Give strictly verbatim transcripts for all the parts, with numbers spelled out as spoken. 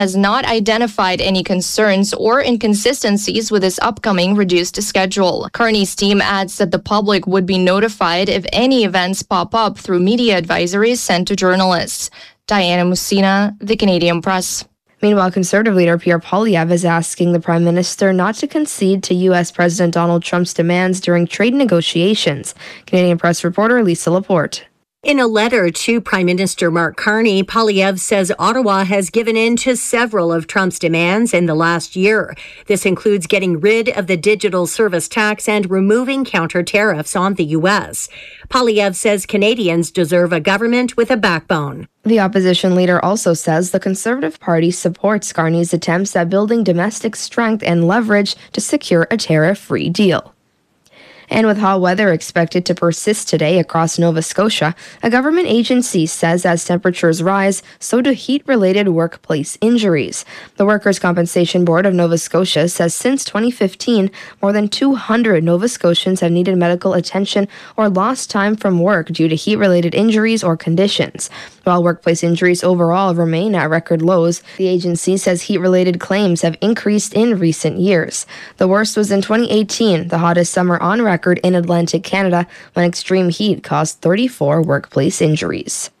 has not identified any concerns or inconsistencies with his upcoming reduced schedule. Carney's team adds that the public would be notified if any events pop up through media advisories sent to journalists. Diana Musina, The Canadian Press. Meanwhile, Conservative leader Pierre Poilievre is asking the Prime Minister not to concede to U S President Donald Trump's demands during trade negotiations. Canadian Press reporter Lisa Laporte. In a letter to Prime Minister Mark Carney, Poilievre says Ottawa has given in to several of Trump's demands in the last year. This includes getting rid of the digital service tax and removing counter tariffs on the U S. Poilievre says Canadians deserve a government with a backbone. The opposition leader also says the Conservative Party supports Carney's attempts at building domestic strength and leverage to secure a tariff-free deal. And with hot weather expected to persist today across Nova Scotia, a government agency says as temperatures rise, so do heat-related workplace injuries. The Workers' Compensation Board of Nova Scotia says since twenty fifteen, more than two hundred Nova Scotians have needed medical attention or lost time from work due to heat-related injuries or conditions. While workplace injuries overall remain at record lows, the agency says heat-related claims have increased in recent years. The worst was in twenty eighteen, the hottest summer on record in Atlantic Canada, when extreme heat caused thirty-four workplace injuries.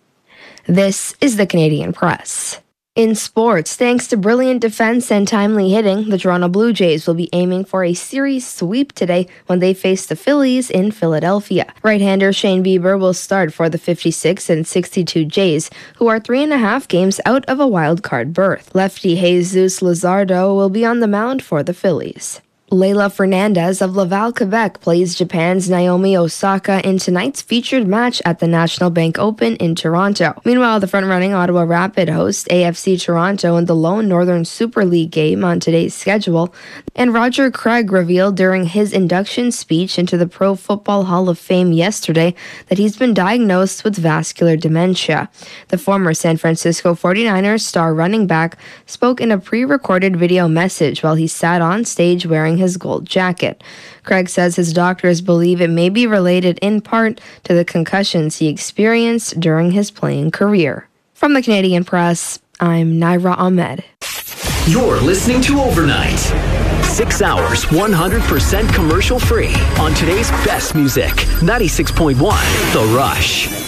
This is the Canadian Press. In sports, thanks to brilliant defense and timely hitting, the Toronto Blue Jays will be aiming for a series sweep today when they face the Phillies in Philadelphia. Right-hander Shane Bieber will start for the fifty-six and sixty-two Jays, who are three and a half games out of a wild card berth. Lefty Jesus Luzardo will be on the mound for the Phillies. Leylah Fernandez of Laval, Quebec plays Japan's Naomi Osaka in tonight's featured match at the National Bank Open in Toronto. Meanwhile, the front-running Ottawa Rapid host A F C Toronto in the lone Northern Super League game on today's schedule, and Roger Craig revealed during his induction speech into the Pro Football Hall of Fame yesterday that he's been diagnosed with vascular dementia. The former San Francisco forty-niners star running back spoke in a pre-recorded video message while he sat on stage wearing his gold jacket. Craig says his doctors believe it may be related in part to the concussions he experienced during his playing career. From the Canadian Press, I'm Naira Ahmed. You're listening to Overnight. Six hours, one hundred percent commercial free on today's best music. ninety-six point one The Rush.